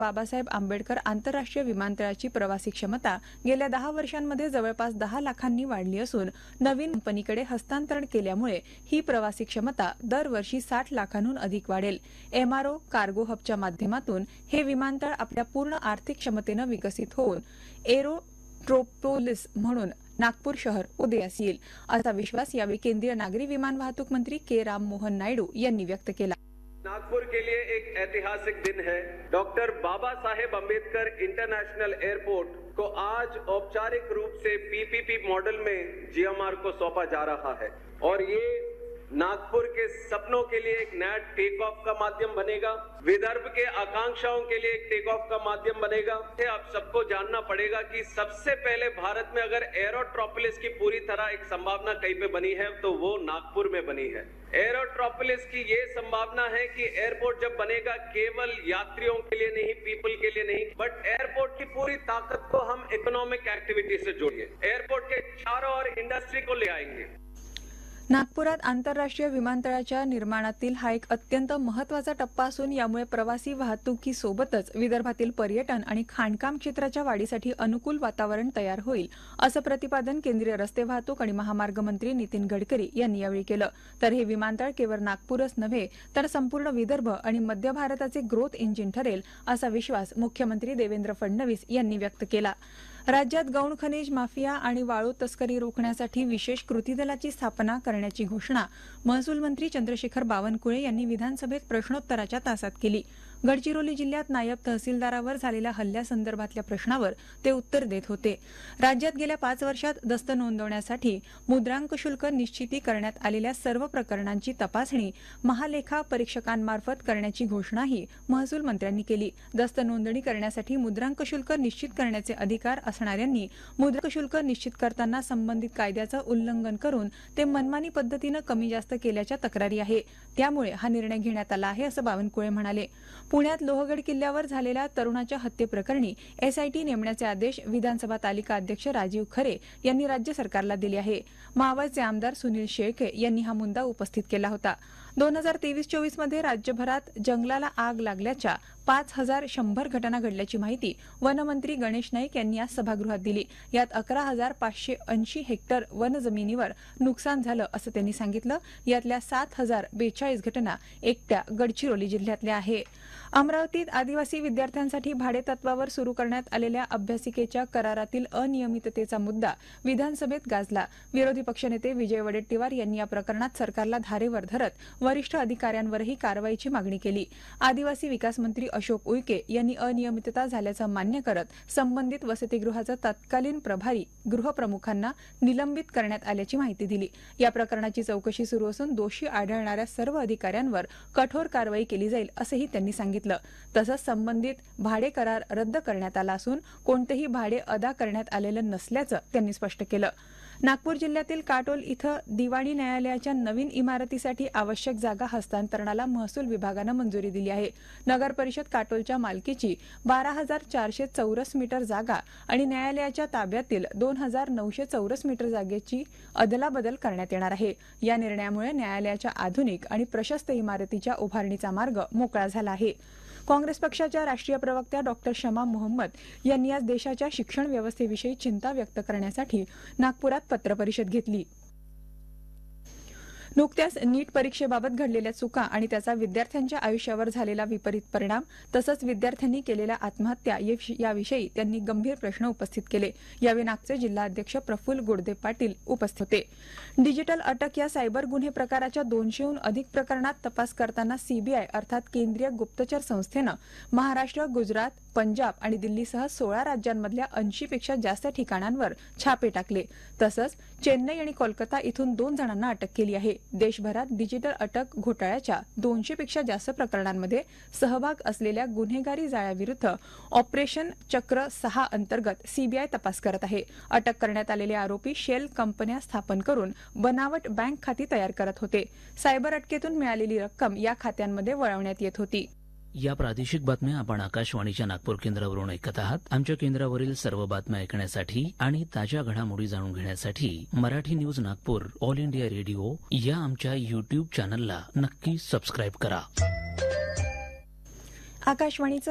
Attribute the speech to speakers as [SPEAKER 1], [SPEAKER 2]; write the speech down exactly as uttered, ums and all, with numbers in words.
[SPEAKER 1] बाबासाहेब आंबेडकर आंतरराष्ट्रीय विमानतळाची प्रवासी क्षमता गेल्या दहा वर्षांमध्ये जवळपास दहा लाखांनी वाढली असून नवीन कंपनीकडे हस्तांतरण केल्यामुळे ही प्रवासी क्षमता दरवर्षी साठ लाखांहून अधिक वाढेल. एमआरओ कार्गो हबच्या माध्यमातून हे विमानतळ आपल्या पूर्ण आर्थिक क्षमतेनं विकसित होऊन एरोट्रोपोलिस म्हणून नागपूर शहर उदयास येईल असा विश्वास यावेळी केंद्रीय नागरी विमान वाहतूक मंत्री के राम मोहन नायडू यांनी व्यक्त केला.
[SPEAKER 2] नागपुर के लिए एक ऐतिहासिक दिन है. Doctor Baba Saheb Ambedkar international airport को आज औपचारिक रूप से पीपीपी मॉडल में जीएमआर को सौंपा जा रहा है और ये नागपुर के सपनों के लिए एक नया टेक ऑफ का माध्यम बनेगा. विदर्भ के आकांक्षाओं के लिए एक टेक ऑफ का माध्यम बनेगा. आप सबको जानना पड़ेगा कि सबसे पहले भारत में अगर एरोट्रोपोलिस की पूरी तरह एक संभावना कहीं पे बनी है तो वो नागपुर में बनी है. एरोट्रोपोलिस की ये संभावना है कि एयरपोर्ट जब बनेगा केवल यात्रियों के लिए नहीं, पीपल के लिए नहीं, बट एयरपोर्ट की पूरी ताकत को हम इकोनॉमिक एक्टिविटी से जोड़िए. एयरपोर्ट के चारों ओर इंडस्ट्री को ले आएंगे.
[SPEAKER 1] नागपुरात आंतरराष्ट्रीय विमानतळाच्या निर्माणातील हा एक अत्यंत महत्त्वाचा टप्पा असून यामुळे प्रवासी वाहतुकीसोबतच विदर्भातील पर्यटन आणि खाणकाम क्षेत्राच्या वाढीसाठी अनुकूल वातावरण तयार होईल असं प्रतिपादन केंद्रीय रस्ते वाहतूक आणि महामार्ग मंत्री नितीन गडकरी यांनी यावेळी केलं. तर हे विमानतळ केवळ नागपूरच नव्हे तर संपूर्ण विदर्भ आणि मध्य भारताचे ग्रोथ इंजिन ठरेल असा विश्वास मुख्यमंत्री देवेंद्र फडणवीस यांनी व्यक्त केला. राज्यात गौण खनिज माफिया आणि वाळू तस्करी रोखण्यासाठी विशेष कृती दलाची स्थापना करण्याची घोषणा महसूल मंत्री चंद्रशेखर बावनकुळे यांनी विधानसभेत प्रश्नोत्तराच्या तासात केली. गडचिरोली जिल्ह्यात नायब तहसीलदारावर झालेल्या हल्ल्यासंदर्भातल्या प्रश्नावर ते उत्तर देत होते. राज्यात गेल्या पाच वर्षात दस्त नोंदवण्यासाठी मुद्रांक शुल्क निश्चिती करण्यात आलेल्या सर्व प्रकरणांची तपासणी महालेखा परीक्षकांमार्फत करण्याची घोषणाही महसूल मंत्र्यांनी केली. दस्त नोंदणी करण्यासाठी मुद्रांक शुल्क निश्चित करण्याचे अधिकार असणाऱ्यांनी मुद्रांक शुल्क निश्चित करताना संबंधित कायद्याचं उल्लंघन करून ते मनमानी पद्धतीनं कमी जास्त केल्याच्या तक्रारी आहे. त्यामुळे हा निर्णय घेण्यात आला आहे असं बावनकुळे म्हणाले. पुण्यात लोहगड किल्ल्यावर झालेल्या तरुणाच्या हत्येप्रकरणी एसआयटी नेमण्याचे आदेश विधानसभा तालिका अध्यक्ष राजीव खरे यांनी राज्य सरकारला दिले आहे. मावळचे आमदार सुनील शेळके यांनी हा मुद्दा उपस्थित केला होता. दोन हजार तेवीस चोवीस मध्ये राज्यभरात जंगलाला आग लागल्याच्या पाच हजार शंभर घटना घडल्याची माहिती वनमंत्री गणेश नाईक यांनी आज सभागृहात दिली. यात अकरा हजार पाचशे ऐंशी हेक्टर वनजमिनीवर नुकसान झालं असं त्यांनी सांगितलं. यातल्या सात हजार बेचाळीस घटना एकट्या गडचिरोली जिल्ह्यातल्या आहे. अमरावतीत आदिवासी विद्यार्थ्यांसाठी भाडेतत्वावर सुरू करण्यात आलेल्या अभ्यासिकेच्या करारातील अनियमिततेचा मुद्दा विधानसभेत गाजला. विरोधी पक्षनेते विजय वडेट्टीवार यांनी या प्रकरणात सरकारला धारेवर धरत वरिष्ठ अधिकाऱ्यांवरही कारवाईची मागणी केली. आदिवासी विकास मंत्री अशोक उईके यांनी अनियमितता झाल्याचं मान्य करत संबंधित वसतिगृहाचं तत्कालीन प्रभारी गृहप्रमुखांना निलंबित करण्यात आल्याची माहिती दिली. या प्रकरणाची चौकशी सुरू असून दोषी आढळणाऱ्या सर्व अधिकाऱ्यांवर कठोर कारवाई केली जाईल असंही त्यांनी सांगितलं. तसंच संबंधित भाडे करार रद्द करण्यात आला असून कोणतेही भाडे अदा करण्यात आलेलं नसल्याचं त्यांनी स्पष्ट केलं. नागपूर जिल्ह्यातील काटोल इथं दिवाणी न्यायालयाच्या नवीन इमारतीसाठी आवश्यक जागा हस्तांतरणाला महसूल विभागानं मंजुरी दिली आहे. नगर परिषद काटोलच्या मालकीची बारा हजार चारशे चौरस मीटर जागा आणि न्यायालयाच्या ताब्यातील दोन हजार नऊशे चौरस मीटर जागेची अदलाबदल करण्यात येणार आहे. या निर्णयामुळे न्यायालयाच्या आधुनिक आणि प्रशस्त इमारतीच्या उभारणीचा मार्ग मोकळा झाला आहे. काँग्रेस पक्षाच्या राष्ट्रीय प्रवक्त्या डॉक्टर शमा मोहम्मद यांनी आज देशाच्या शिक्षण व्यवस्थेविषयी चिंता व्यक्त करण्यासाठी नागपुरात पत्रपरिषद घेतली. नुकत्याच नीट परीक्षेबाबत घडलेल्या चुका आणि त्याचा विद्यार्थ्यांच्या आयुष्यावर झालेला विपरीत परिणाम तसंच विद्यार्थ्यांनी केलेल्या आत्महत्या याविषयी त्यांनी गंभीर प्रश्न उपस्थित केले. यावेळी नागपूरचे जिल्हाध्यक्ष प्रफुल्ल गुडदे पाटील उपस्थित होते. डिजिटल अटक या सायबर गुन्हे प्रकाराच्या दोनशेहून अधिक प्रकरणात तपास करताना सीबीआय अर्थात केंद्रीय गुप्तचर संस्थेनं महाराष्ट्र, गुजरात, पंजाब आणि दिल्लीसह सोळा राज्यांमधल्या ऐंशी पेक्षा जास्त ठिकाणांवर छापे टाकले. तसंच चेन्नई आणि कोलकाता इथून दोन जणांना अटक केली आहे. देशभरात डिजिटल अटक घोटाळ्याच्या दोनशे पेक्षा जास्त प्रकरणांमध्ये सहभाग असलेल्या गुन्हेगारी जाळ्याविरुद्ध ऑपरेशन चक्र सहा अंतर्गत सीबीआय तपास करत आहे. अटक करण्यात आलेले आरोपी शेल कंपन्या स्थापन करून बनावट बँक खाती तयार करत होते. सायबर अटकेतून मिळालेली रक्कम या खात्यांमध्ये वळवण्यात येत होती.
[SPEAKER 3] या प्रादेशिक बातम्या आपण आकाशवाणीच्या नागपूर केंद्रावरून ऐकत आहात. आमच्या केंद्रावरील सर्व बातम्या ऐकण्यासाठी आणि ताज्या घडामोडी जाणून घेण्यासाठी Marathi news Nagpur all India radio या आमच्या युट्यूब चॅनलला नक्की सबस्क्राईब करा.
[SPEAKER 1] आकाशवाणीचं